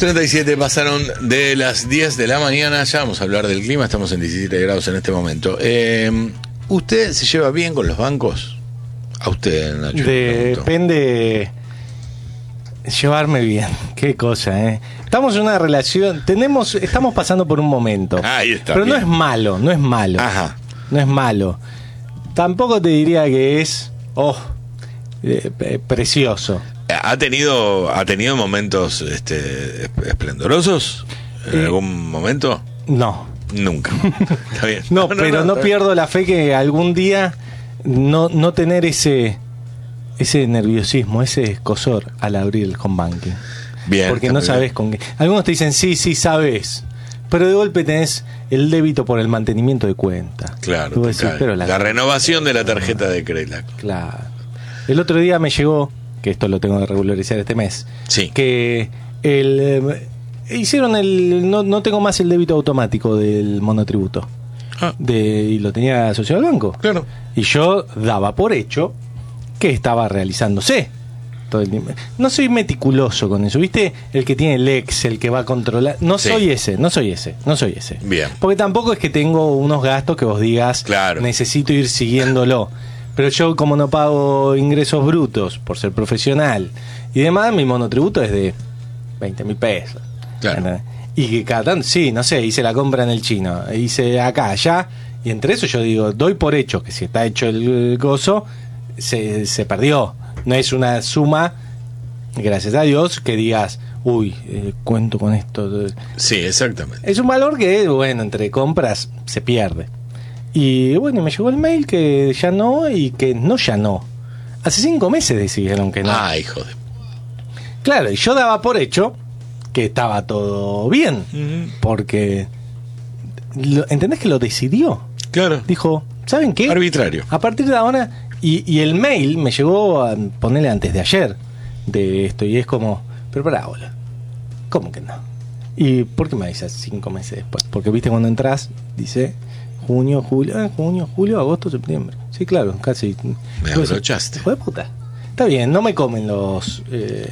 37 pasaron de las 10 de la mañana. Ya vamos a hablar del clima. Estamos en 17 grados en este momento. ¿Usted se lleva bien con los bancos? A usted, Nacho. Depende. Llevarme bien, qué cosa, ¿eh? Estamos en una relación, estamos pasando por un momento. Ahí está. Pero bien. no es malo. Ajá. No es malo. Tampoco te diría que es precioso. ¿Ha tenido momentos esplendorosos en algún momento? No. Nunca. Está bien. No, pero no pierdo la fe que algún día no tener ese nerviosismo, ese escosor al abrir el home banking. Bien. Porque no sabes con qué. Algunos te dicen, sí, sabes. Pero de golpe tenés el débito por el mantenimiento de cuenta. Claro. Decís, pero la renovación de la tarjeta de crédito. Claro. El otro día me llegó, que esto lo tengo que regularizar este mes, sí, que hicieron no tengo más el débito automático del monotributo. Y lo tenía asociado al banco. Claro. Y yo daba por hecho que estaba realizándose todo el tiempo. No soy meticuloso con eso, ¿viste? El que tiene el Excel, que va a controlar. No soy ese. Bien. Porque tampoco es que tengo unos gastos que vos digas, claro, necesito ir siguiéndolo. Pero yo, como no pago ingresos brutos por ser profesional y demás, mi monotributo es de 20.000 pesos. Claro. Y que cada tanto, sí, no sé, hice la compra en el chino, hice acá, allá, y entre eso yo digo, doy por hecho que si está hecho el gozo, se perdió. No es una suma, gracias a Dios, que digas, cuento con esto. Sí, exactamente. Es un valor que, bueno, entre compras se pierde. Y bueno, me llegó el mail que ya no, y que no ya no. Hace 5 meses decidieron que no. Hijo de... Claro, y yo daba por hecho que estaba todo bien, porque ¿entendés que lo decidió? Claro. Dijo, ¿saben qué? Arbitrario. A partir de ahora, y el mail me llegó a ponerle antes de ayer de esto, y es como, pero pará, hola, ¿cómo que no? ¿Y por qué me avisas 5 meses después? Porque viste cuando entras, dice junio, julio, agosto, septiembre. Sí, claro, casi. Me abrochaste. Hijo de puta. Está bien, no me comen los